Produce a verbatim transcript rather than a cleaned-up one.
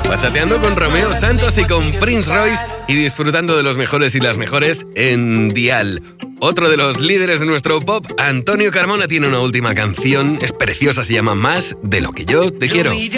Bachateando con Romeo Santos y con Prince Royce y disfrutando de los mejores y las mejores en Dial. Otro de los líderes de nuestro pop, Antonio Carmona, tiene una última canción. Es preciosa, se llama Más de lo que yo te quiero.